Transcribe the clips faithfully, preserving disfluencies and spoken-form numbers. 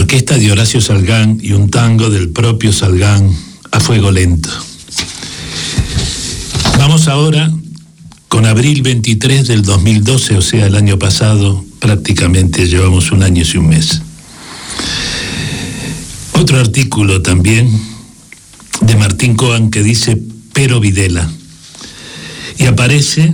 orquesta de Horacio Salgán y un tango del propio Salgán, A Fuego Lento. Vamos ahora con abril veintitrés del dos mil doce, o sea, el año pasado, prácticamente llevamos un año y un mes. Otro artículo también de Martín Coan que dice Pero Videla, y aparece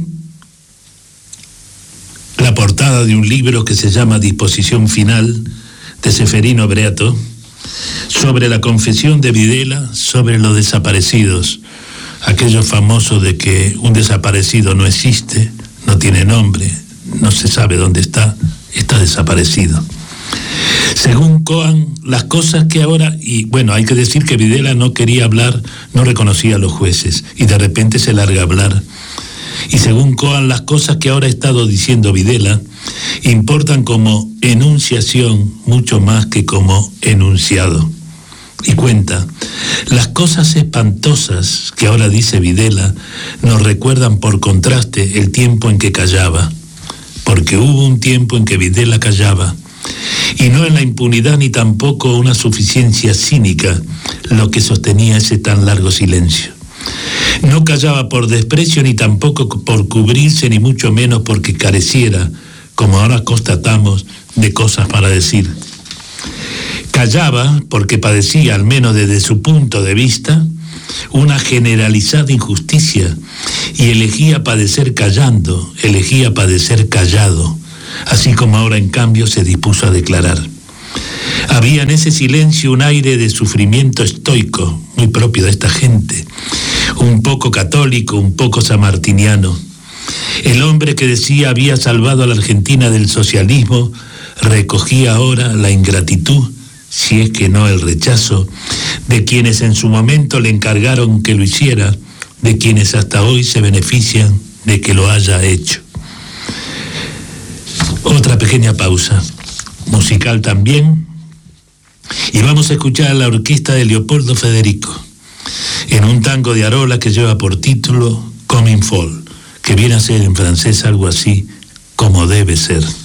la portada de un libro que se llama Disposición Final, de Seferino Breato, sobre la confesión de Videla sobre los desaparecidos, aquello famoso de que un desaparecido no existe, no tiene nombre, no se sabe dónde está, está desaparecido. Según Coan, las cosas que ahora, y bueno, hay que decir que Videla no quería hablar, no reconocía a los jueces, y de repente se larga a hablar. Y según Coan, las cosas que ahora ha estado diciendo Videla importan como enunciación mucho más que como enunciado. Y cuenta, las cosas espantosas que ahora dice Videla nos recuerdan por contraste el tiempo en que callaba, porque hubo un tiempo en que Videla callaba, y no en la impunidad ni tampoco una suficiencia cínica lo que sostenía ese tan largo silencio. No callaba por desprecio ni tampoco por cubrirse, ni mucho menos porque careciera, como ahora constatamos, de cosas para decir. Callaba porque padecía, al menos desde su punto de vista, una generalizada injusticia y elegía padecer callando, elegía padecer callado, así como ahora en cambio se dispuso a declarar. Había en ese silencio un aire de sufrimiento estoico, muy propio de esta gente, un poco católico, un poco sanmartiniano. El hombre que decía había salvado a la Argentina del socialismo recogía ahora la ingratitud, si es que no el rechazo, de quienes en su momento le encargaron que lo hiciera, de quienes hasta hoy se benefician de que lo haya hecho. Otra pequeña pausa, musical también, y vamos a escuchar a la orquesta de Leopoldo Federico, en un tango de Arola que lleva por título Comme il faut, que viene a ser en francés algo así como debe ser.